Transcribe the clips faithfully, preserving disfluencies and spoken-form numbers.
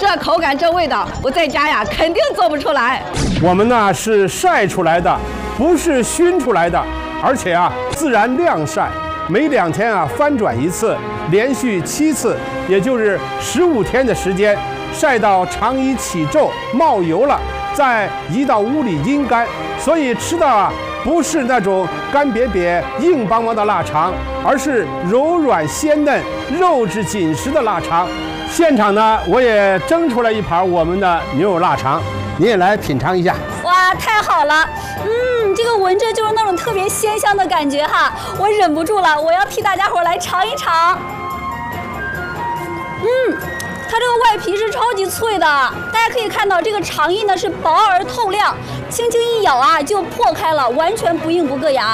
这口感这味道，我在家呀肯定做不出来。 我们呢是晒出来的，不是熏出来的，而且啊自然晾晒，每两天啊翻转一次，连续七次，也就是十五天的时间，晒到肠衣起皱冒油了，再移到屋里阴干。所以吃的啊不是那种干瘪瘪硬邦邦的腊肠，而是柔软鲜嫩肉质紧实的腊肠。现场呢我也蒸出来一盘我们的牛肉腊肠，你也来品尝一下。 哇，太好了！嗯，这个闻着就是那种特别鲜香的感觉哈，我忍不住了，我要替大家伙来尝一尝。嗯，它这个外皮是超级脆的，大家可以看到这个肠衣呢是薄而透亮，轻轻一咬啊就破开了，完全不硬不硌牙。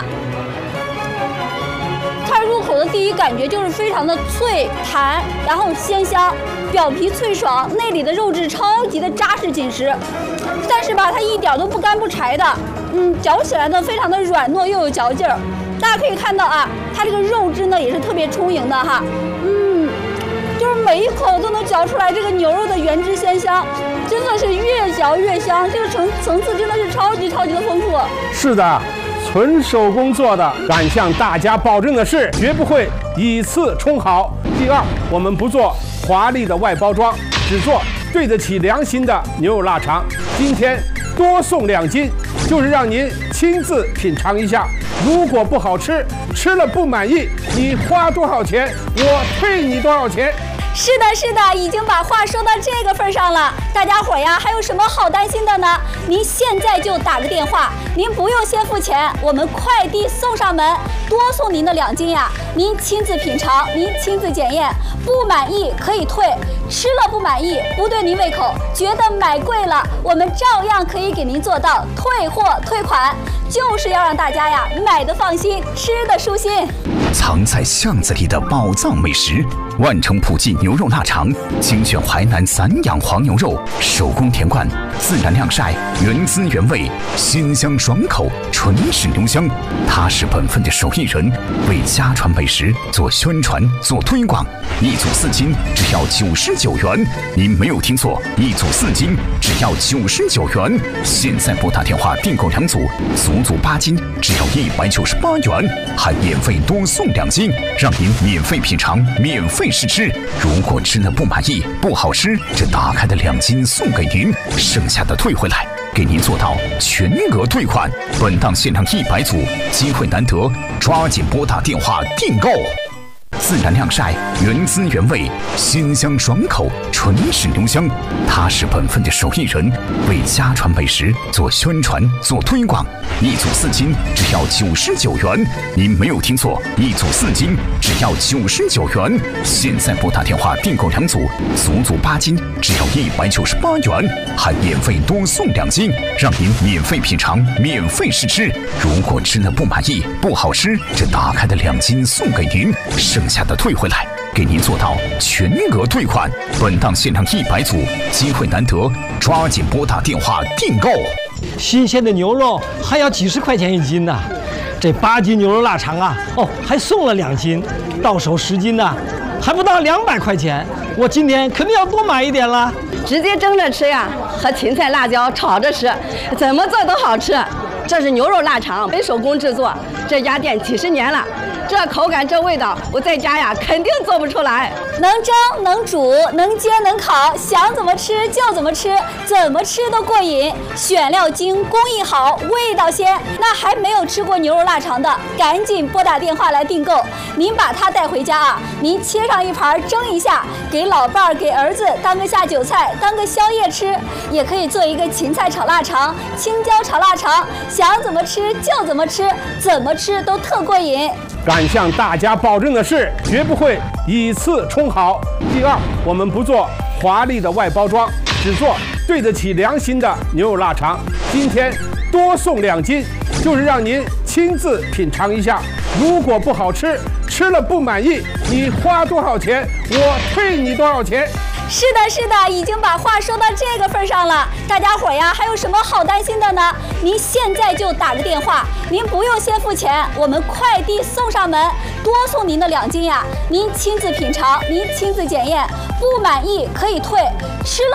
它入口的第一感觉就是非常的脆弹，然后鲜香，表皮脆爽，内里的肉质超级的扎实紧实，但是吧它一点都不干不柴的，嗯，嚼起来呢非常的软糯又有嚼劲儿。大家可以看到啊，它这个肉质呢也是特别充盈的哈，嗯，就是每一口都能嚼出来这个牛肉的原汁鲜香，真的是越嚼越香，这个层层次真的是超级超级的丰富。 是的。纯手工做的，敢向大家保证的是，绝不会以次充好。第二，我们不做华丽的外包装，只做对得起良心的牛肉腊肠。今天多送两斤，就是让您亲自品尝一下。如果不好吃，吃了不满意，你花多少钱，我退你多少钱。 是的，是的，已经把话说到这个份上了，大家伙呀，还有什么好担心的呢？您现在就打个电话，您不用先付钱，我们快递送上门，多送您的两斤呀，您亲自品尝，您亲自检验，不满意可以退，吃了不满意，不对您胃口，觉得买贵了，我们照样可以给您做到退货退款，就是要让大家呀买的放心，吃的舒心。 藏在巷子里的宝藏美食，万城普记牛肉腊肠，精选淮南散养黄牛肉，手工填灌，自然晾晒，原汁原味，鲜香爽口，纯是牛香。他是本分的手艺人，为家传美食做宣传做推广。一组四斤只要九十九元，您没有听错，一组四斤只要九十九元。现在拨打电话订购两组，足足八斤只要一百九十八元，还免费多送两斤，让您免费品尝，免费试吃。如果吃了不满意，不好吃，这打开的两斤送给您，剩下的退回来，给您做到全额退款。本档限量一百组，机会难得，抓紧拨打电话订购。自然晾晒，原汁原味，鲜香爽口，纯是牛香。他是本分的手艺人，为家传美食做宣传做推广。一组四斤只要九十九元，您没有听错，一组四斤只要九十九元。现在拨打电话订购两组，足足八斤只要一百九十八元，还免费多送两斤，让您免费品尝，免费试吃。如果吃了不满意，不好吃，这打开的两斤送给您，剩下的退回来，给您做到全额退款。本档限量一百组，机会难得，抓紧拨打电话订购。 新鲜的牛肉还要几十块钱一斤呢，这八斤牛肉腊肠啊，哦，还送了两斤，到手十斤呢，还不到两百块钱。我今天肯定要多买一点了。 直接蒸着吃呀，和芹菜、辣椒炒着吃，怎么做都好吃。这是牛肉腊肠，非手工制作，这家店几十年了。这口感这味道，我在家呀肯定做不出来。 能蒸能煮能煎能烤，想怎么吃就怎么吃，怎么吃都过瘾。选料精，工艺好，味道鲜。那还没有吃过牛肉腊肠的，赶紧拨打电话来订购。您把它带回家啊，您切上一盘蒸一下，给老伴儿给儿子当个下酒菜，当个宵夜吃。也可以做一个芹菜炒腊肠、青椒炒腊肠，想怎么吃就怎么吃，怎么吃都特过瘾。 敢向大家保证的是，绝不会以次充好。第二，我们不做华丽的外包装，只做对得起良心的牛肉腊肠。今天多送两斤，就是让您亲自品尝一下。如果不好吃，吃了不满意，你花多少钱，我退你多少钱。 是的，是的，已经把话说到这个份上了，大家伙呀，还有什么好担心的呢？您现在就打个电话，您不用先付钱，我们快递送上门，多送您的两斤呀，您亲自品尝，您亲自检验，不满意可以退，吃了